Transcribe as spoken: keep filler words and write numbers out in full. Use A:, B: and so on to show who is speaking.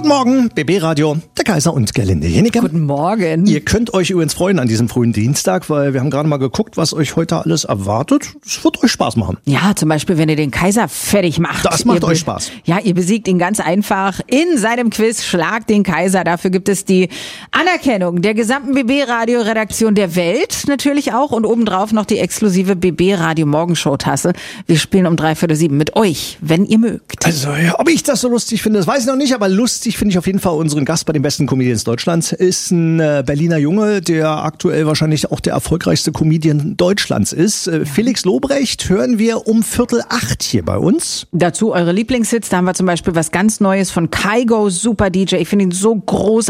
A: Guten Morgen, B B Radio, der Kaiser und Gerlinde Jenike.
B: Guten Morgen.
A: Ihr könnt euch übrigens freuen an diesem frühen Dienstag, weil wir haben gerade mal geguckt, was euch heute alles erwartet. Es wird euch Spaß machen.
B: Ja, zum Beispiel, wenn ihr den Kaiser fertig macht.
A: Das macht
B: ihr
A: euch Spaß.
B: Ja, ihr besiegt ihn ganz einfach in seinem Quiz Schlag den Kaiser. Dafür gibt es die Anerkennung der gesamten B B-Radio-Redaktion der Welt natürlich auch und obendrauf noch die exklusive B B-Radio-Morgenshow-Tasse. Wir spielen um dreiviertel sieben mit euch, wenn ihr mögt.
A: Also, ja, ob ich das so lustig finde, das weiß ich noch nicht, aber lustig finde ich auf jeden Fall unseren Gast bei den besten Comedians Deutschlands. Ist ein äh, Berliner Junge, der aktuell wahrscheinlich auch der erfolgreichste Comedian Deutschlands ist. Äh, Felix Lobrecht hören wir um Viertel acht hier bei uns.
B: Dazu eure Lieblingshits, da haben wir zum Beispiel was ganz Neues von Kygo, super D J. Ich finde ihn so großartig.